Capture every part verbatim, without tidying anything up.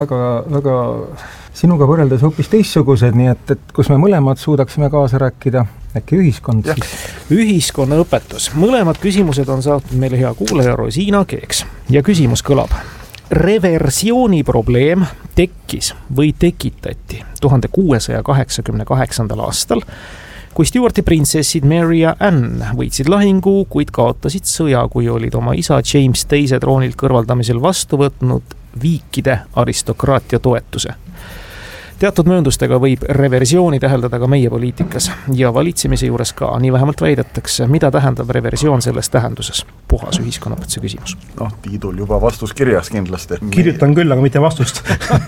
Väga, väga sinuga võrreldes hoopis teistsugused, nii et, et kus me mõlemad suudaksime kaasa rääkida, äkki ühiskond ja. siis. Ühiskonna õpetus. Mõlemad küsimused on saatnud meile hea kuulaja Rosiina Keeks. Ja küsimus kõlab. Reversiooni probleem tekkis või tekitati tuhande kuuesaja kaheksakümne kaheksandal aastal, kui Stuarti printsessid Mary ja Anne võitsid lahingu, kuid kaotasid sõja, kui olid oma isa James teise troonilt kõrvaldamisel vastu võtnud viikide aristokraatia toetuse. Teatud mööndustega võib reversiooni täheldada ka meie poliitikas ja valitsemise juures ka, nii vähemalt väidetakse, mida tähendab reversioon selles tähenduses. Puhas ühiskonnapõtse küsimus. Noh, Tiidul juba vastus kirjas kindlasti. Kirjutan küll, aga mitte vastust.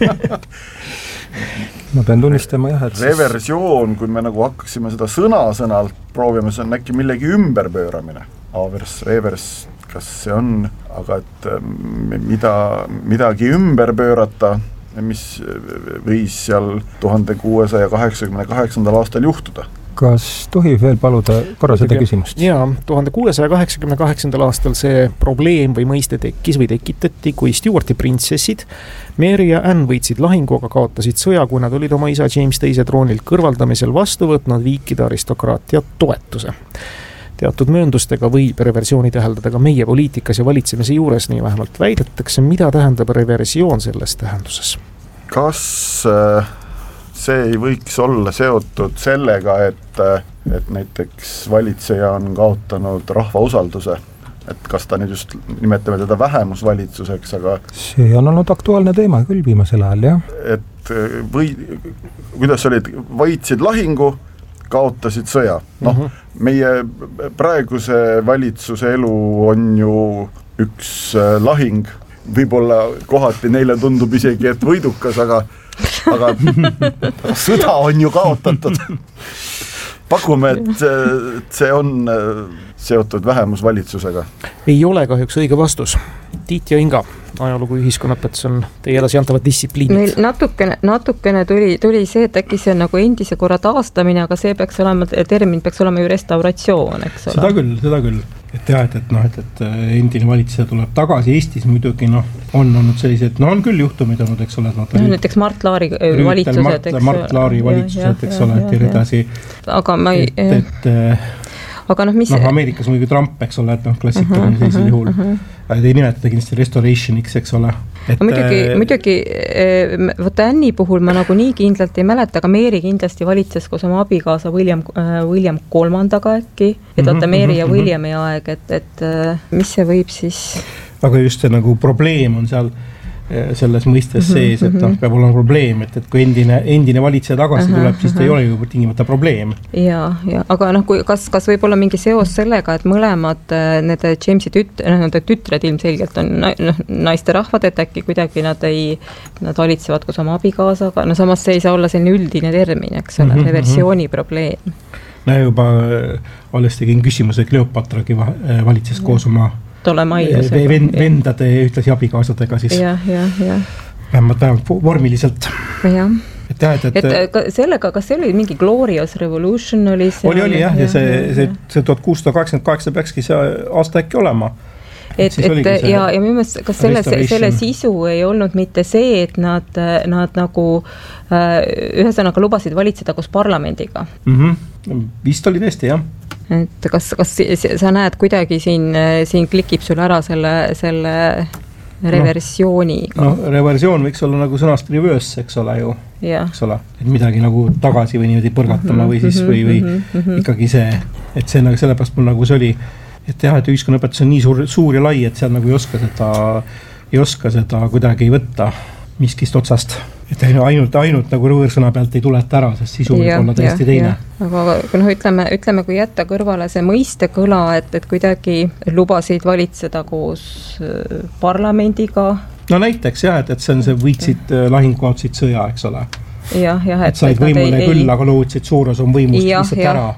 Ma pean tunnistama jah, et reversioon, kui me nagu hakkaksime seda sõna-sõnalt proovima, see on äkki millegi ümberpööramine. Avers, revers, kas see on, aga et mida, midagi ümber pöörata, mis võis seal tuhande kuuesaja kaheksakümne kaheksandal aastal juhtuda. Kas tohib veel paluda korra seda küsimust? Jaa, tuhande kuuesaja kaheksakümne kaheksandal aastal see probleem või mõiste tekkis või tekitati, kui Stuarti printsessid Mary ja Anne võitsid lahingu, aga kaotasid sõja, kui nad olid oma isa James teise troonilt kõrvaldamisel vastu võtnud viikide aristokraatia toetuse. Teatud mööndustega võib reversiooni täheldada ka meie poliitikas ja valitsemise juures, nii vähemalt väidetakse, mida tähendab reversioon selles tähenduses. Kas see ei võiks olla seotud sellega, et, et näiteks valitseja on kaotanud rahva usalduse? Et kas ta nüüd just nimetame teda vähemusvalitsuseks, aga see on olnud aktuaalne teema küll viimasel ajal, jah. Et või, kuidas olid, võitsid lahingu, kaotasid sõja. Noh, uh-huh. Meie praeguse valitsuse elu on ju üks lahing, võib-olla kohati neile tundub isegi, et võidukas, aga, aga sõda on ju kaotatud. Pakume, et see on seotud vähemusvalitsusega. Ei ole kahjuks õige vastus. Tiit ja Inga, ajalugu ühiskonnapõts on teie edasi antavad distsipliinid. Meil natukene, natukene tuli, tuli see, et äkki see on nagu endise korra taastamine, aga see peaks olema, termin peaks olema ju restauratsioon, eks ole. Seda küll, seda küll. Et jah, et, et, no, et, et endine valitseja tuleb tagasi Eestis muidugi, noh, on olnud sellised, no on küll juhtumid olnud, eks ole. No, näiteks Mart Laari valitsused, Mart, eks Mart Laari valitsused, eks ole, et edasi. Aga ma ei... Et, et, aga noh, mis... noh, Ameerikas muidugi Trump, eks ole, et noh, klassikaline uh-huh, sellisel juhul. Uh-huh. Te ei nimetada kindlasti restorationiks, eks ole. Et, muidugi, muidugi võtta Anni puhul ma nagu nii kindlalt ei mäleta, aga Mary kindlasti valitses koos oma abikaasa William, William kolmandaga äkki. Et vaata Mary ja Williami aeg, et, et mis see võib siis... Aga just see nagu probleem on seal selles mõistes sees, et noh, peab olema probleem, et, et kui endine, endine valitseja tagasi uh-huh, tuleb, siis ta uh-huh. ei ole ju tingimata probleem. Ja, ja, aga noh, kui, kas, kas võib olla mingi seos sellega, et mõlemad need Jamesi tüt, no, tütred ilmselgelt on no, naiste rahvad, et äkki kuidagi nad ei, nad valitsevad koos oma abikaasaga, no samas see ei saa olla selline üldine termin, eks ole, uh-huh, reversiooni uh-huh. probleem. No juba alles tegin küsimuse, Kleopatragi valitses uh-huh. koos oma Vend, vendade ja ühtlasi abikaasadega siis. Ja, ja, ja. Vähemalt, vähemalt vormiliselt. Ja. Et, jah, et, et, et ka sellega, kas see oli mingi Glorious Revolution? Oli, see oli, oli jah, ja see, see, see tuhat kuussada kaheksakümmend kaheksa peakski see aasta äkki olema. Et, et, et ja, ja minu meelest, kas selle, selle sisu ei olnud mitte see, et nad, nad nagu äh, ühesõnaga lubasid valitseda koos parlamendiga? Mm-hmm. Vist oli tõesti, jah. Et kas, kas sa näed kuidagi siin, siin klikib sul ära selle, selle reversiooniga? No, no, reversioon võiks olla nagu sõnast reverse, eks ole ju. Ja. Eks ole, et midagi nagu tagasi või niimoodi põrgatama või siis või, või mm-hmm. ikkagi see, et see nagu sellepärast mul nagu see oli, et jah, et ühiskonnaõpetus on nii suur, suur ja lai, et seal nagu ei oska seda, ei oska seda kuidagi võtta miskist otsast. Et ainult, ainult nagu võõrsõna pealt ei tuleta ära, sest sisu võib olla täiesti teine. Aga no, ütleme, ütleme, kui jätta kõrvale see mõiste kõla, et, et kuidagi lubasid valitseda koos parlamendiga. No näiteks jah, et, et see on see võitsid lahingukaotsid sõja, eks ole. Jah, jah. Et, et said võimule ei, küll, ei... aga lootsid suur osa on võimust ja, lihtsalt ja. ära.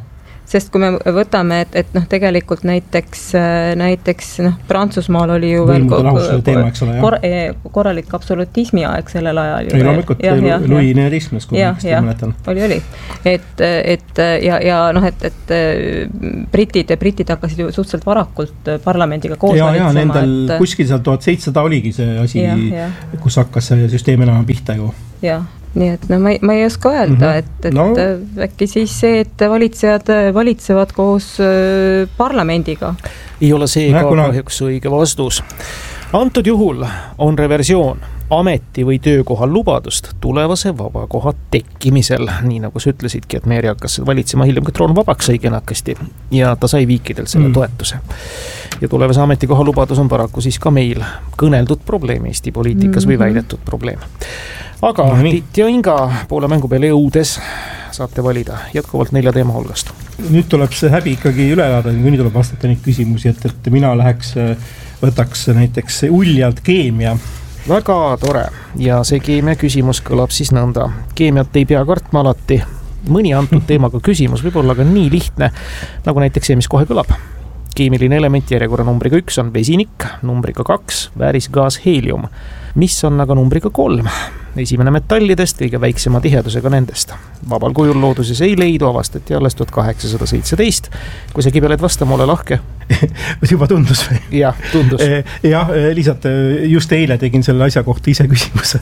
sest kui me võtame, et, et noh, tegelikult näiteks, näiteks noh, Prantsusmaal oli ju veel kor, korralik absolutismi aeg sellel ajal. Ei loomulikult, Louis neljateistkümnes, kui ma mäletan. Oli, oli. Et, et ja, ja noh, et, et britid, britid hakkasid ju suhteliselt varakult parlamendiga koos ja, valitsema. Ja, nendel et, kuskil seal tuhat seitsesada oligi see asi, ja, ja. kus hakkas see süsteem enam pihta ju. Jah. Nii et no ma ei, ma ei oska öelda, mm-hmm. et, et no. äkki siis see, et valitsejad valitsevad koos parlamendiga. Ei ole see ka kuna... kahjuks õige vastus. Antud juhul on reversioon ameti või töökohal lubadust tulevase vabakoha tekkimisel, nii nagu sa ütlesidki, et Meeri hakkas valitsema hiljem, kui troon vabaks sai kenakasti ja ta sai viikidelt selle mm. toetuse. Ja tulevase ametikoha lubadus on paraku siis ka meil kõneldud probleem Eesti poliitikas mm-hmm. või väidetud probleem. Aga no, Tiit ja Inga poole mängu peale jõudes saate valida jätkuvalt nelja teema hulgast. Nüüd tuleb see häbi ikkagi üle elada, kui nüüd tuleb vastata neid küsimusi, et, et mina läheks, võtaks näiteks uljalt keemia. Väga tore ja see keemia küsimus kõlab siis nõnda. Keemiat ei pea kartma alati. Mõni antud teemaga küsimus võib olla ka nii lihtne, nagu näiteks see, mis kohe kõlab. Keemiline element järjekorra numbriga üks on vesinik, numbriga kaks väärisgaas heelium, mis on aga numbriga kolm. Esimene metallidest, kõige väiksema tihedusega nendest. Vabal kujul looduses ei leidu, avastati alles tuhat kaheksasada seitseteist. Kui sa kibeled vastama, ole lahke. Juba tundus või? Jah, tundus. Jah, lihtsalt just eile tegin selle asja kohta ise küsimuse.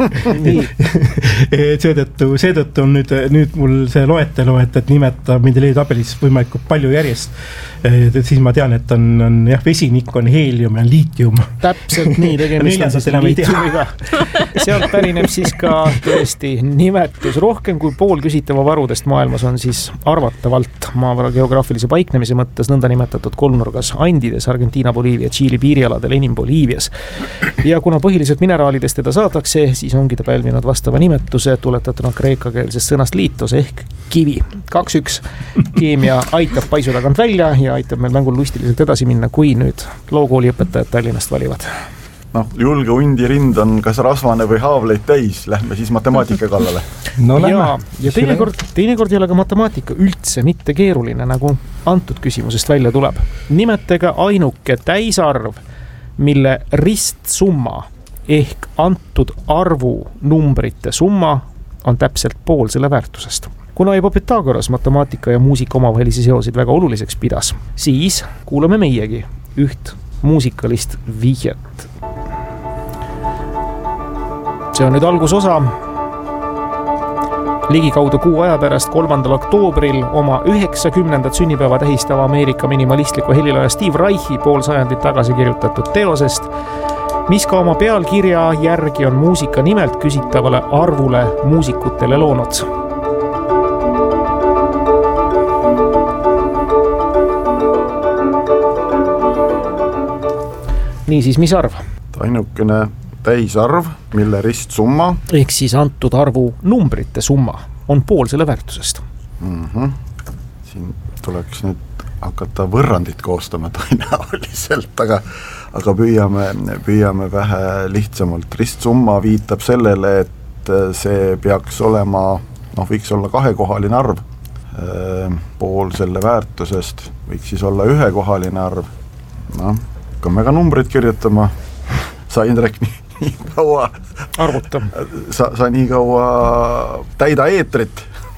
seetõttu, seetõttu on nüüd, nüüd mul see loetelu, et, et nimeta Mendelejevi tabelis võimalikult palju järjest. Et siis ma tean, et on, on jah, vesinik, on heelium ja liitium. Täpselt nii, tegemist on siis liitiumiga. Sealt pärineb siis ka tõesti nimetus. Rohkem kui pool küsitava varudest maailmas on siis arvatavalt maavara geograafilise paiknemise mõttes nõnda nimetatud kolmnurgas Andides, Argentiina, Boliivia, Tšiili piirialadel, enim Boliivias. Ja kuna põhiliselt mineraalidest teda saadakse, siis ongi ta pälvinud vastava nimetuse tuletatuna kreekakeelsest sõnast liitos ehk kivi. Kaks üks keemia aitab paisu tagant välja ja aitab meil mängul lustiliselt edasi minna, kui nüüd lookooli õpetajad Tallinnast valivad. Noh, julge hundi rind on kas rasvane või haavleid täis, lähme siis matemaatika kallale. No ja, ja teinekord, teinekord ei ole ka matemaatika üldse mitte keeruline, nagu antud küsimusest välja tuleb. Nimetega ainuke täisarv, mille ristsumma ehk antud arvu numbrite summa on täpselt pool selle väärtusest. Kuna juba Pythagoras matemaatika ja muusika omavahelisi seosid väga oluliseks pidas, siis kuulame meiegi üht muusikalist vihjet. See on nüüd algusosa. Ligikaudu kuu aja pärast kolmandal oktoobril oma üheksakümnendat sünnipäeva tähistava Ameerika minimalistliku heliloja Steve Reichi pool sajandit tagasi kirjutatud teosest, mis ka oma pealkirja järgi on muusika nimelt küsitavale arvule muusikutele loonud. Nii siis, mis arv? Ainukene täisarv, mille ristsumma ehk siis antud arvu numbrite summa on pool selle väärtusest. Mm-hmm. Siin tuleks nüüd hakata võrrandit koostama tõenäoliselt, aga, aga püüame, püüame vähe lihtsamalt. Ristsumma viitab sellele, et see peaks olema, noh, võiks olla kahekohaline arv. Pool selle väärtusest võiks siis olla ühekohaline arv. No, hakkame ka numbrid kirjutama. Sa, Indrek, nii nii kaua arvuta. Sa, sa nii kaua täida eetrit.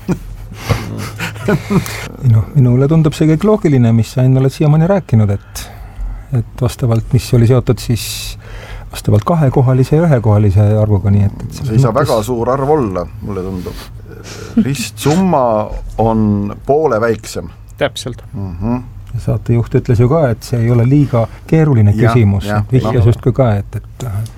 no, minule tundub see kõik loogiline, mis sa enne oled siiamaani rääkinud, et, et vastavalt, mis oli seotud siis vastavalt kahekohalise ja ühekohalise arvuga. Nii et, et see ei saa väga suur arv olla, mulle tundub. Ristsumma on poole väiksem. Täpselt. Mhm. Saatejuht ütles ju ka, et see ei ole liiga keeruline ja, küsimus, ja, vihjas just kui ka, et, et, et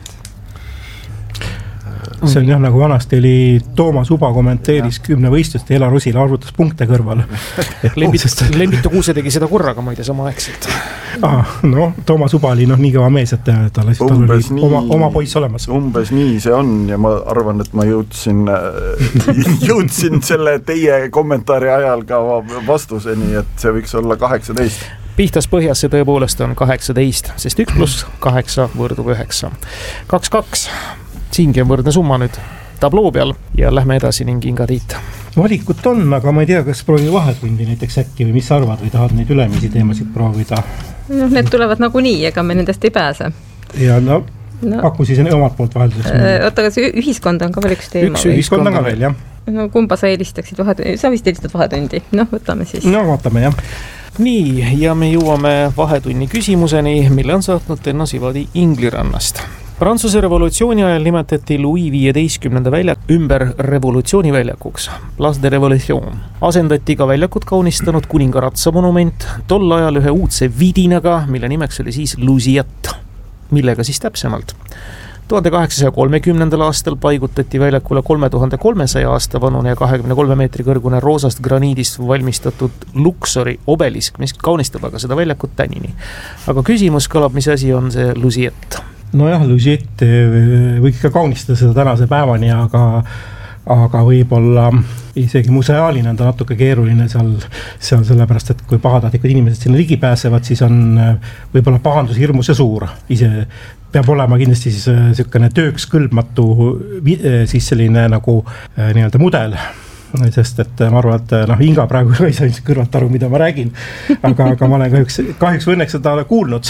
see on jah, nagu vanasti oli Toomas Uba kommenteeris kümne võistlust ja Ela Rusila arvutas punkte kõrval. Lembitu Kuuse tegi seda korraga, ma ei tea, samaaegselt. Ah, no, Toomas Uba oli noh, nii kõva mees, et ta, tal oli nii, oma, oma poiss olemas. Umbes nii see on ja ma arvan, et ma jõudsin, jõudsin selle teie kommentaari ajal ka vastuseni, et see võiks olla kaheksateist. Pihtas põhjas see tõepoolest on kaheksateist, sest üks pluss kaheksa võrdub üheksa. Kaks kaks. Siingi on võrdne summa nüüd tabloo peal ja lähme edasi ning Inga Tiit. valikut on, aga ma ei tea, kas proovi vahetundi näiteks äkki või mis sa arvad või tahad neid ülemisi teemasid proovida? No, need tulevad nagunii, ega me nendest ei pääse. Ja no, no. paku siis omalt poolt vahelduseks. Oota, kas ühiskond on ka veel üks teema? Üks ühiskond on ka veel, jah. No kumba sa eelistaksid vahetundi? Sa vist eelistad vahetundi. Noh, võtame siis. No, vaatame, jah. Nii, ja me jõuame vahetunni küsimuseni, mille on saatnud Tenno Sivadi Inglirannast. Prantsuse revolutsiooni ajal nimetati Louis viieteistkümnenda väljak ümber revolutsiooniväljakuks, Place de Revolution. Asendati ka väljakut kaunistanud kuningaratsa monument, tol ajal ühe uudse vidinaga, mille nimeks oli siis Lousiat. Millega siis täpsemalt? tuhande kaheksasaja kolmekümnendal aastal paigutati väljakule kolme tuhande kolmesaja aasta vanune ja kahekümne kolme meetri kõrgune roosast graniidist valmistatud Luxori obelisk, mis kaunistab aga seda väljakut tänini. Aga küsimus kõlab, mis asi on see Lousiat? Nojah, Lousiat võiks ka kaunistada seda tänase päevani, aga aga võib-olla isegi museaalina on ta natuke keeruline seal, seal sellepärast, et kui pahatahtlikud inimesed sinna ligi pääsevad, siis on võib-olla pahandus hirmus ja suur. Ise peab olema kindlasti siis selline tööks kõlbmatu siis selline nagu nii-öelda mudel, sest et ma arvan, et noh, Inga praegu ei saa kõrvalt aru, mida ma räägin, aga, aga ma olen kahjuks, kahjuks või õnneks seda kuulnud.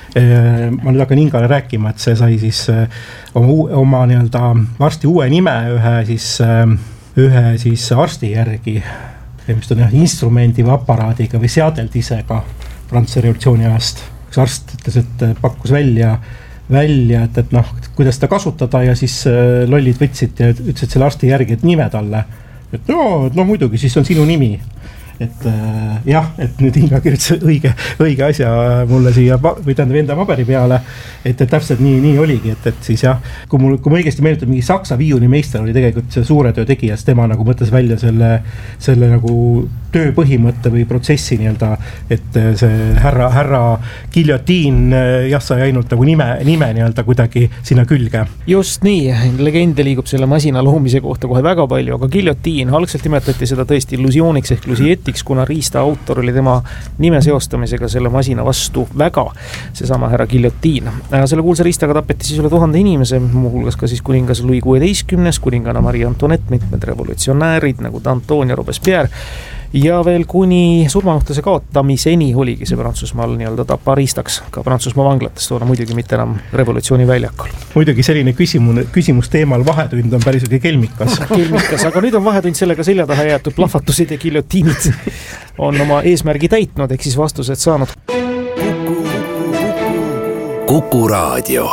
Ma nüüd hakkan Ingale rääkima, et see sai siis oma, oma nii-öelda varsti uue nime ühe siis, ühe siis arsti järgi, mis on jah, instrumendi või aparaadiga või seadeldisega Prantsuse revolutsiooni ajast. Üks arst ütles, et pakkus välja, välja et, et noh, kuidas seda kasutada ja siis lollid võtsid ja ütlesid selle arsti järgi, et nime talle. Et no, no muidugi, siis on sinu nimi. Et äh, jah, et nüüd Inga kirjutas õige, õige asja mulle siia või tähendab enda paberi peale, et, et täpselt nii, nii oligi, et, et siis jah, kui mul, kui ma õigesti meenutab, mingi Saksa viiulimeister oli tegelikult see suure töö tegijas, tema nagu mõtles välja selle, selle nagu töö põhimõtte või protsessi nii-öelda, et see härra, härra Guillotiin jah, sai ainult nagu nime, nime nii-öelda kuidagi sinna külge. Just nii, legende liigub selle masina loomise kohta kohe väga palju, aga Guillotiin, algselt nimetati seda tõesti illusiooniks ehk Lousietiks, kuna riista autor oli tema nime seostamisega selle masina vastu väga, seesama härra Guillotiin. Selle kuulsa riistaga tapeti siis üle tuhande inimese, muuhulgas ka siis kuningas Louis kuueteistkümnes, kuningana Marie Antoinette, mitmed revolutsionäärid nagu Danton ja Robespierre ja veel kuni surmanuhtluse kaotamiseni oligi see Prantsusmaal nii-öelda tapariistaks ka Prantsusmaa vanglates, toona muidugi mitte enam revolutsiooni väljakul. Muidugi selline küsimus, küsimus teemal vahetund on päris õige kelmikas. kelmikas, aga nüüd on vahetund sellega selja taha jäetud plahvatused ja guillotiinid on oma eesmärgi täitnud, ehk siis vastused saanud. Kuku Raadio.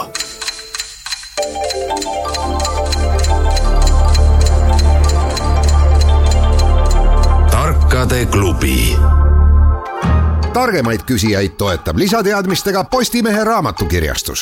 Tarkade klubi. Targemaid küsijaid toetab lisateadmistega Postimehe raamatukirjastus.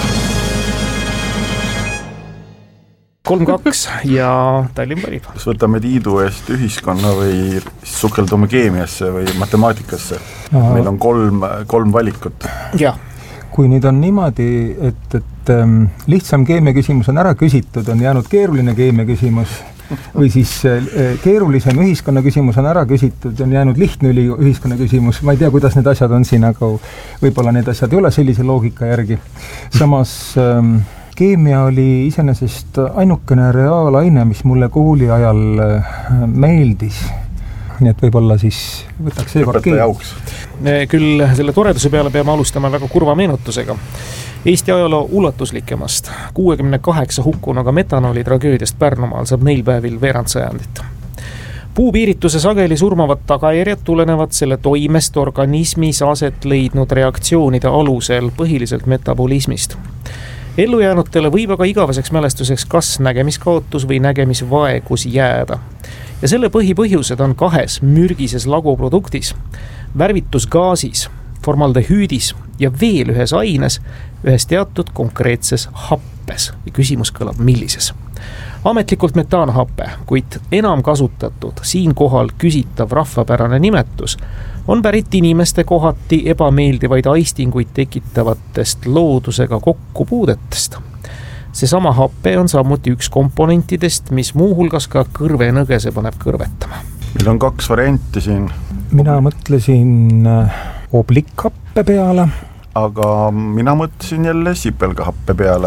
kolm kaks ja Tallinn valib. Kas võtame Tiidu eest ühiskonna või sukeldume keemiasse või matemaatikasse? Aha. Meil on kolm, kolm valikut. Jah. Kui nüüd on niimoodi, et, et ähm, lihtsam keemia küsimus on ära küsitud, on jäänud keeruline keemia küsimus, või siis keerulisem ühiskonna küsimus on ära küsitud, on jäänud lihtne ühiskonna küsimus. Ma ei tea, kuidas need asjad on siin, aga võib-olla need asjad ei ole sellise loogika järgi. Samas ähm, keemia oli iseenesest ainukene reaalaine, mis mulle kooli ajal meeldis. Nii et võib-olla siis võtaks seekord keemia. Küll selle toreduse peale peame alustama väga kurva meenutusega. Eesti ajaloo ulatuslikemast kuuekümne kaheksa hukkunuga metanooli tragöödiast Pärnumaal saab neil päevil veerand sajandit. Puupiirituse sageli surmavad tagajärjed tulenevad selle toimest organismis aset leidnud reaktsioonide alusel põhiliselt metabolismist. Ellujäänutele võib aga igaveseks mälestuseks kas nägemiskaotus või nägemisvaegus jääda. Ja selle põhipõhjused on kahes mürgises laguproduktis, värvitusgaasis, formaldehüüdis ja veel ühes aines, ühes teatud konkreetses happes. Ja küsimus kõlab millises? Ametlikult metaanhappe, kuid enam kasutatud, siinkohal küsitav rahvapärane nimetus on pärit inimeste kohati ebameeldivaid aistinguid tekitavatest loodusega kokkupuudetest. Seesama happe on samuti üks komponentidest, mis muuhulgas ka kõrvenõgese paneb kõrvetama. Meil on kaks varianti siin. Mina mõtlesin oblikhappe peale. Aga mina mõtlesin jälle sipelgahappe peale.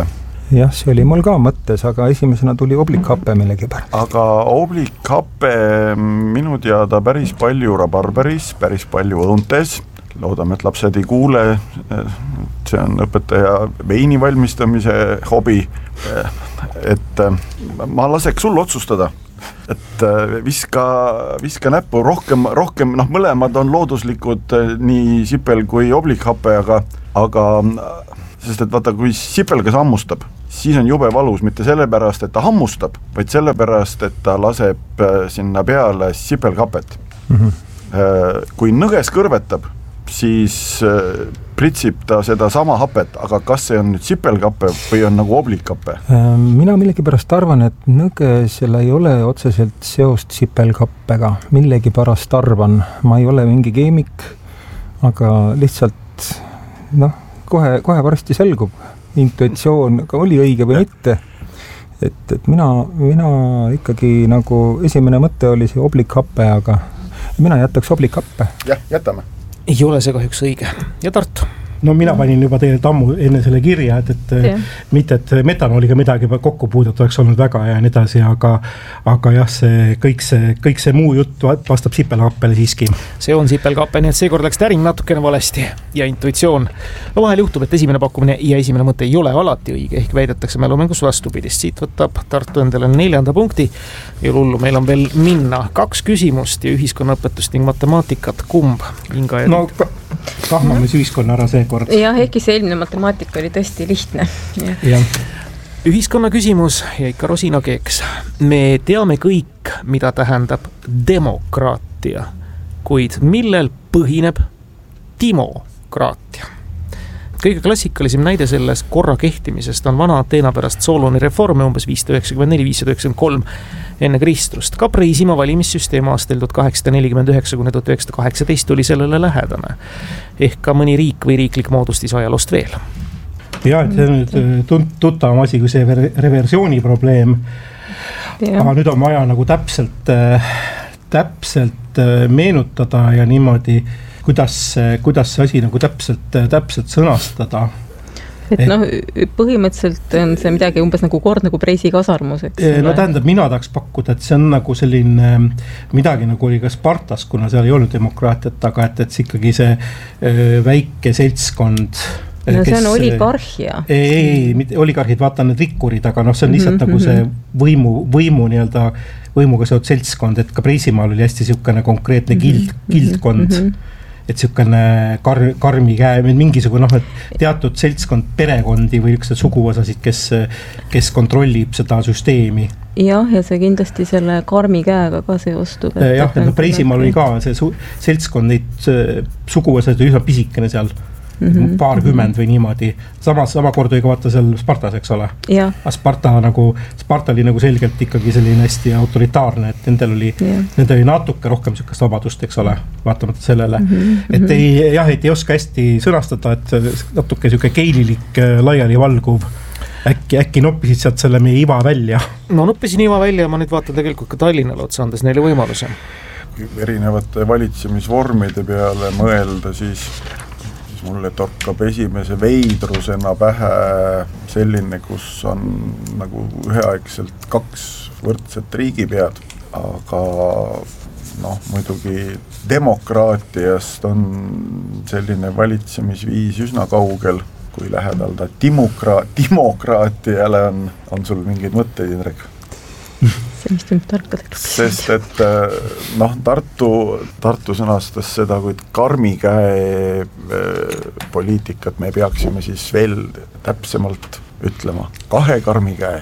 jah, see oli mul ka mõttes, aga esimesena tuli oblikhape millegi pärast. aga oblikhape minu teada päris palju rabarberis, päris palju õuntes, loodame, et lapsed ei kuule, see on õpetaja veini valmistamise hobi, et ma laseks sul otsustada, et viska, viska näppu rohkem, rohkem, noh, mõlemad on looduslikud, nii sipel kui oblikhape, aga, aga sest et vaata, kui sipelgas hammustab, siis on jube valus, mitte sellepärast, et ta hammustab, vaid sellepärast, et ta laseb sinna peale sipelghapet. Mm-hmm. Kui nõges kõrvetab, siis pritsib ta seda sama hapet, aga kas see on nüüd sipelghape või on nagu oblikhape? Mina millegipärast arvan, et nõgesel ei ole otseselt seost sipelghappega. Millegipärast arvan, ma ei ole mingi keemik, aga lihtsalt noh, kohe, kohe varsti selgub intuitsioon, oli õige või mitte. Et, et mina, mina ikkagi nagu esimene mõte oli see oblikhape, aga mina jätaks oblikhape. Jah, jätame. Ei ole see kahjuks õige. Ja Tartu? No mina panin juba teile tammu enne selle kirja, et, et yeah. mitte, et metanooliga midagi kokku puudet oleks olnud väga ja nii edasi, aga, aga jah, see kõik, see kõik see muu jutt vastab sipelhappele siiski. See on sipelhape, nii et seekord läks täring natukene valesti ja intuitsioon. No vahel juhtub, et esimene pakkumine ja esimene mõte ei ole alati õige, ehk väidetakse mälumängus vastupidist. Siit võtab Tartu endale neljanda punkti ja lullu meil on veel minna. Kaks küsimust ja ühiskonnaõpetust ning matemaatikat. Kumb? Inga ja no kahmame ühiskonna ära see kord. Jah, ehkki see eelmine matemaatika oli tõesti lihtne. Ja. Ühiskonna küsimus ja ikka rosinakeeks. Me teame kõik, mida tähendab demokraatia, kuid millel põhineb dimokraatia? Kõige klassikalisem näide selles korra kehtimisest on vana Ateena pärast Soloni reforme umbes viissada üheksakümmend neli viissada üheksakümmend kolm enne Kristust. Ka Preisimaa valimissüsteem aastal tuhat kaheksasada nelikümmend üheksa kuni tuhat üheksasada kaheksateist oli sellele lähedane. Ehk ka mõni riik või riiklik moodustis ajaloost veel. Ja, et see on nüüd tuttavam asi kui see reversiooni probleem. Ja. Aga nüüd on vaja nagu täpselt, täpselt meenutada ja niimoodi kuidas, kuidas see asi nagu täpselt, täpselt sõnastada. Et, et noh, põhimõtteliselt on see midagi umbes nagu kord nagu Preisi kasarmus, eks? No tähendab, mina tahaks pakkuda, et see on nagu selline midagi nagu oli ka Spartas, kuna seal ei olnud demokraatiat, aga et, et see ikkagi see väike seltskond. No see on oligarhia. Ei, ei, oligarhid, vaata need rikkurid, aga noh, see on lihtsalt mm-hmm. nagu see võimu, võimu nii-öelda, võimuga seotud seltskond, et ka Preisimaal oli hästi siukene konkreetne gild, gildkond. Mm-hmm. Et siukene kar, karmi käe, mingisugune noh, et teatud seltskond perekondi või üks suguosasid, kes, kes kontrollib seda süsteemi. Jah, ja see kindlasti selle karmi käega ka seostub. Jah, et Preisimaal oli ka see su, seltskond, neid suguosasid üsna pisikene seal. Mm-hmm. paarkümmend või niimoodi. Samas, sama kord oli ka vaata seal Spartas, eks ole. Ja. Sparta, nagu, Sparta oli nagu selgelt ikkagi selline hästi autoritaarne, et nendel oli, nendel oli natuke rohkem sükast vabadust, eks ole, vaatamata sellele. Mm-hmm. Et ei, jah, et ei oska hästi sõnastada, et natuke süke keililik laiali valguv. Äkki, äkki noppisid sealt selle meie iva välja? No noppisin iva välja ja ma nüüd vaatan tegelikult ka Tallinnale otsa andes neile võimaluse. Erinevate valitsemisvormide peale mõelda, siis mulle torkab esimese veidrusena pähe selline, kus on nagu üheaegselt kaks võrdset riigipead, aga noh, muidugi demokraatiast on selline valitsemisviis üsna kaugel, kui lähedal ta dimokra- dimokraatiale on, on sul mingeid mõtteid, Indrek? See, mis tuleb tarkadeks. Sest, et noh, Tartu, Tartu sõnastas seda, kui karmi käe poliitikat me peaksime siis veel täpsemalt ütlema. Kahe karmi käe.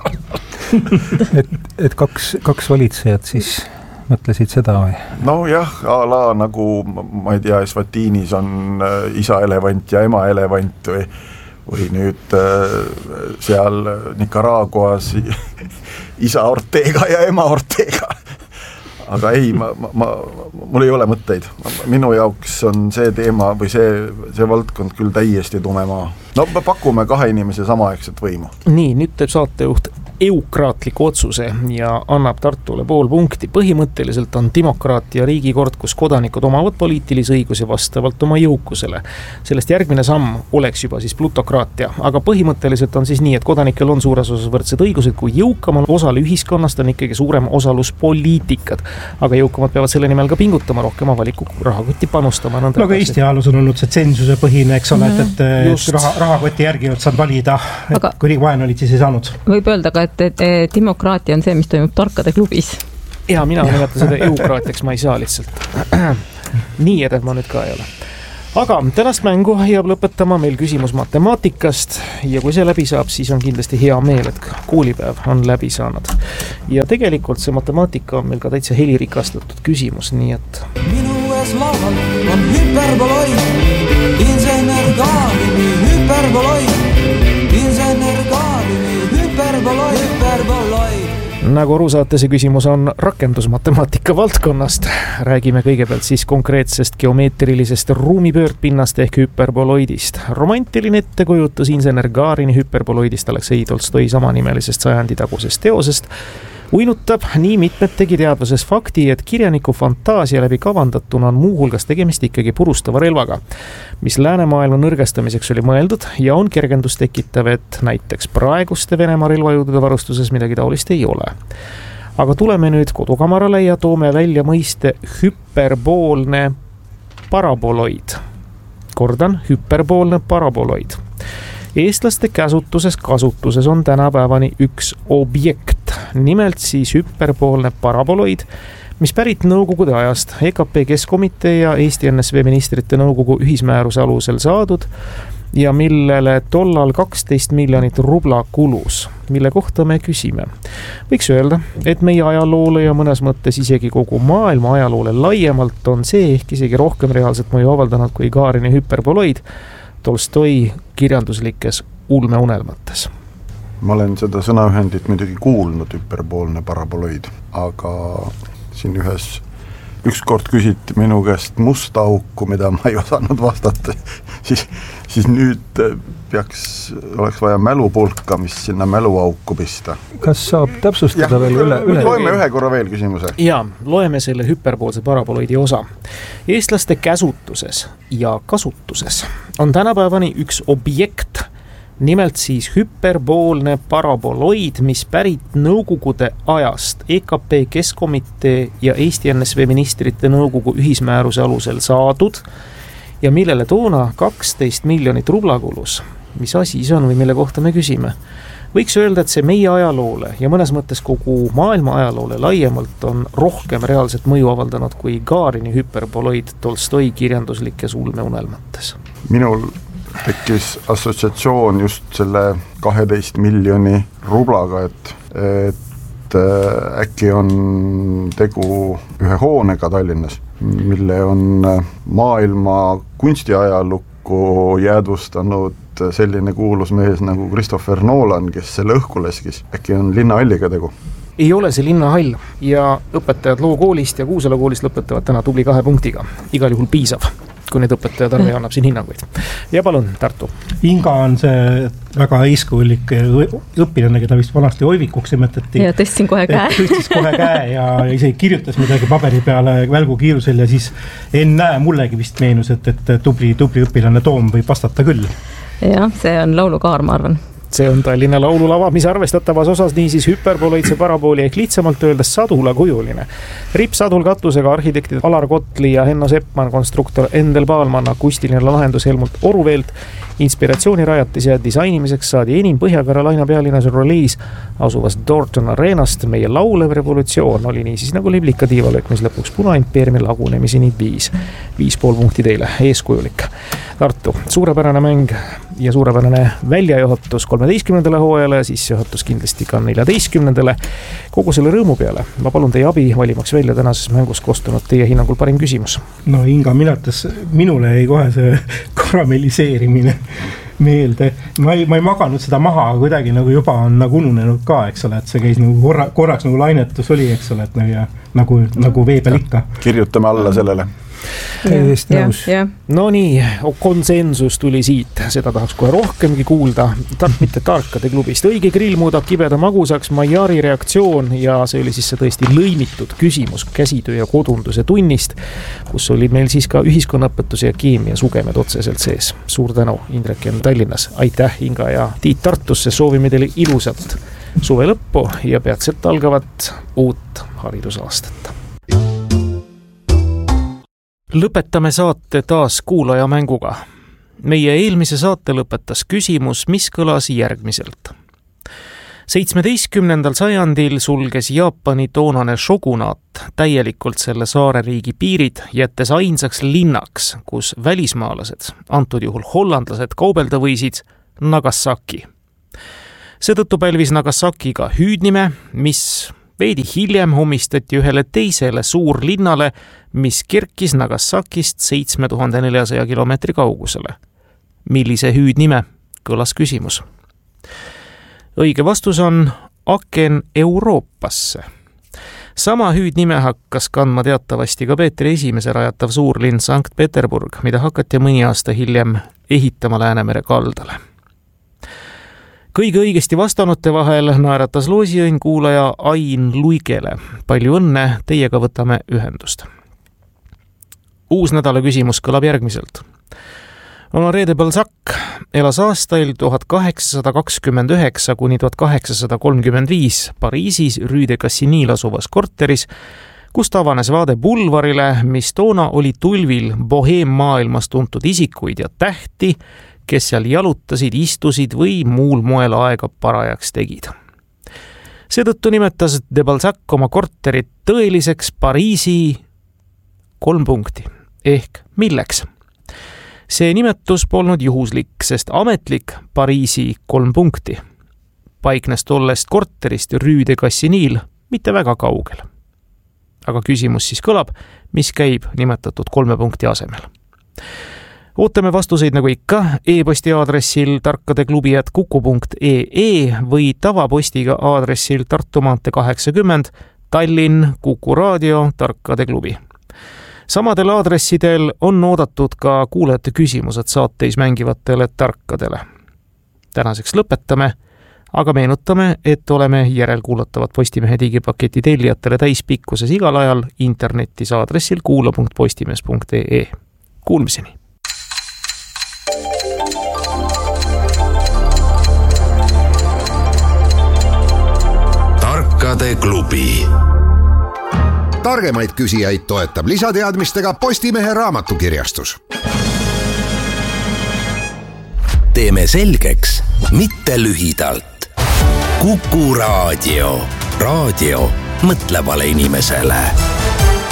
et, et kaks, kaks valitsejat siis mõtlesid seda või? No jah, a la nagu, ma ei tea, Eswatinis on isa elevant ja ema elevant või, või nüüd seal Nicaraguas isa Ortega ja ema Ortega. Aga ei, ma, ma, ma, mul ei ole mõtteid. Minu jaoks on see teema või see, see valdkond küll täiesti tume maa. No pakume kahe inimese samaaegset võimu. Nii, nüüd teeb saatejuht eukraatliku otsuse ja annab Tartule pool punkti. Põhimõtteliselt on demokraatia riigikord, kus kodanikud omavad poliitilisi õigusi vastavalt oma jõukusele. Sellest järgmine samm oleks juba siis plutokraatia, aga põhimõtteliselt on siis nii, et kodanikel on suures osas võrdsed õigused, kui jõukamal osal ühiskonnast on ikkagi suurem osalus poliitikad. Aga jõukamad peavad selle nimel ka pingutama, rohkem avaliku rahakotti panustama. No aga Eesti ajaloos on olnud see tsensuse põhine, eks ole, mm-hmm. et, et Just. raha, rahakoti järgi oot saanud valida, aga et kui vaen olid, siis ei saanud. Võib öelda ka, et, et, et demokraatia on see, mis toimub tarkade klubis. Ja mina nimeta seda eukraatiaks, ma ei saa lihtsalt. Nii edev ma nüüd ka ei ole. Aga tänast mängu jääb lõpetama meil küsimus matemaatikast ja kui see läbi saab, siis on kindlasti hea meel, et koolipäev on läbi saanud. Ja tegelikult see matemaatika on meil ka täitsa helirikastatud küsimus, nii et minu ees laual on hüperboloid, insener Kaalini hüperboloid, insener Kaalini hüperboloid, hüperboloid. Nagu aru saate, see küsimus on rakendusmatemaatika valdkonnast. Räägime kõigepealt siis konkreetsest geomeetrilisest ruumipöördpinnast ehk hüperboloidist. Romantiline ettekujutus insener Gaarini hüperboloidist Aleksei Tolstoi samanimelisest sajandi tagusest teosest uinutab nii mitmetegi teadvuses fakti, et kirjaniku fantaasia läbi kavandatuna on muuhulgas tegemist ikkagi purustava relvaga, mis läänemaailma nõrgestamiseks oli mõeldud ja on kergendust tekitav, et näiteks praeguste Venemaa relvajõudude varustuses midagi taolist ei ole. Aga tuleme nüüd kodukamarale ja toome välja mõiste hüperboolne paraboloid. Kordan, hüperboolne paraboloid. Eestlaste käsutuses kasutuses on tänapäevani üks objekt, nimelt siis hüperboolne paraboloid, mis pärit Nõukogude ajast E K P Keskkomitee ja Eesti N S V ministrite nõukogu ühismääruse alusel saadud ja millele tollal kaksteist miljonit rubla kulus, mille kohta me küsime. Võiks öelda, et meie ajaloole ja mõnes mõttes isegi kogu maailma ajaloole laiemalt on see ehk isegi rohkem reaalset mõju avaldanud kui Gaarini hüperboloid Tolstoi kirjanduslikes ulmeunelmates. Ma olen seda sõnaühendit muidugi kuulnud, hüperboolne paraboloid, aga siin ühes ükskord küsiti minu käest musta auku, mida ma ei osanud vastata, siis, siis nüüd peaks, oleks vaja mälupulka, mis sinna mäluauku pista. Kas saab täpsustada ja, veel üle? üle? Loeme ühe korra veel küsimuse. Ja, loeme selle hüperboolse paraboloidi osa. Eestlaste käsutuses ja kasutuses on tänapäevani üks objekt, nimelt siis hüperboolne paraboloid, mis pärit Nõukogude ajast E K P Keskkomitee ja Eesti N S V ministrite nõukogu ühismääruse alusel saadud ja millele toona kaksteist miljonit rubla kulus. Mis asi see on või mille kohta me küsime? Võiks öelda, et see meie ajaloole ja mõnes mõttes kogu maailma ajaloole laiemalt on rohkem reaalset mõju avaldanud kui Gaarini hüperboloid Tolstoi kirjanduslikes ulmeunelmates. Minul tekkis assotsiatsioon just selle kaheteist miljoni rublaga, et, et äkki on tegu ühe hoonega Tallinnas, mille on maailma kunstiajalukku jäädvustanud selline kuulus mees nagu Christopher Nolan, kes selle õhku leskis. Äkki on linnahalliga tegu? Ei ole see linnahall ja õpetajad Lookoolist ja Kuusala koolist lõpetavad täna tubli kahe punktiga. Igal juhul piisav, kui need õpetajad arve annab siin hinnanguid. Ja palun, Tartu. Inga on see väga eeskujulik õpilane, keda vist vanasti Oivikuks nimetati. Ja tõstsin kohe käe. Tõstis kohe käe ja isegi kirjutas midagi paberi peale välgu kiirusel ja siis ennäe mullegi vist meenus, et, et tubli, tubli õpilane Toom võib vastata küll. Jah, see on laulukaar, ma arvan. See on Tallinna laululava, mis arvestatavas osas niisiis hüperboloidse parabooli ehk lihtsamalt öeldes sadula kujuline. Rippsadul katusega arhitektid Alar Kotli ja Henno Seppmann, konstruktor Endel Paalmann, akustiline lahendus Helmut Oruveelt, inspiratsioonirajatis ja disainimiseks saadi enim Põhjakara laina pealinnas Rolliis asuvast Dorton Arenast. Meie laulev revolutsioon oli niisiis nagu liblika tiivalöök, mis lõpuks Punaimpeeriumi lagunemiseni viis. Viis pool punkti teile, eeskujulik. Tartu, suurepärane mäng ja suurepärane väljajuhatus kolmeteistkümnendale hooajale, siis juhatus kindlasti ka neljateistkümnendale. Kogu selle rõõmu peale ma palun teie abi valimaks välja tänases mängus kostunud teie hinnangul parim küsimus. No Inga, minates minule ei kohe see karamelliseerimine meelde. Ma ei, ma ei maganud seda maha, aga kuidagi nagu juba on nagu ununenud ka, eks ole, et see käis nagu korra, korraks nagu lainetus oli, eks ole, et nagu, nagu, nagu vee peal ikka. Kirjutame alla sellele. täiesti nõus. No nii, konsensus tuli siit, seda tahaks kohe rohkemgi kuulda. Tark mitte tarkade klubist. Õige grill muudab kibeda magusaks, Maillari reaktsioon ja see oli siis see tõesti lõimitud küsimus käsitöö ja kodunduse tunnist, kus oli meil siis ka ühiskonnaõpetuse ja keemia sugemed otseselt sees. Suur tänu, Indrek on Tallinnas. Aitäh, Inga ja Tiit Tartusse. Soovime teile ilusat suve lõppu ja peatselt algavat uut haridusaastat. Lõpetame saate taas kuulaja mänguga. Meie eelmise saate lõpetas küsimus, mis kõlas järgmiselt. seitsmeteistkümnendal sajandil sulges Jaapani toonane shogunaat täielikult selle saareriigi piirid, jättes ainsaks linnaks, kus välismaalased, antud juhul hollandlased, kaubelda võisid, Nagasaki. Seetõttu pälvis Nagasakiga hüüdnime, mis veidi hiljem omistati ühele teisele suurlinnale, mis kerkis Nagasakist seitse tuhat neljasada kilomeetri kaugusele. Millise hüüdnime? Kõlas küsimus. Õige vastus on Aken Euroopasse. Sama hüüdnime hakkas kandma teatavasti ka Peetri esimese rajatav suurlinn Sankt Peterburg, mida hakati mõni aasta hiljem ehitama Läänemere kaldale. Kõige õigesti vastanute vahel naeratas loosiõnn kuulaja Ain Luigele. Palju õnne, teiega võtame ühendust. Uus nädala küsimus kõlab järgmiselt. Honoré de Balzac elas aastail tuhat kaheksasada kakskümmend üheksa kuni tuhat kaheksasada kolmkümmend viis Pariisis Rue de Cassinil asuvas korteris, kus avanes vaade bulvarile, mis toona oli tulvil boheemmaailmas tuntud isikuid ja tähti, kes seal jalutasid, istusid või muul moel aega parajaks tegid. Seetõttu nimetas de Balzac oma korterit tõeliseks Pariisi kolm punkti, ehk milleks? See nimetus polnud juhuslik, sest ametlik Pariisi kolm punkti paiknes tollest korterist Rue de Cassinil mitte väga kaugel. Aga küsimus siis kõlab, mis käib nimetatud kolme punkti asemel. Ootame vastuseid nagu ikka e-posti aadressil tarkadeklubi at kuku punkt ee või tavapostiga aadressil Tartu maantee kaheksakümmend, Tallinn, Kuku raadio, Tarkade klubi. Samadel aadressidel on oodatud ka kuulajate küsimused saateis mängivatele tarkadele. Tänaseks lõpetame, aga meenutame, et oleme järelkuulatavat Postimehe digipaketi tellijatele täispikkuses igal ajal internetis aadressil kuula punkt postimees punkt ee. Kuulmiseni! Tarkade klubi. Targemaid küsijaid toetab lisateadmistega Postimehe raamatukirjastus. Teeme selgeks, mitte lühidalt. Kuku raadio. Raadio mõtlevale inimesele.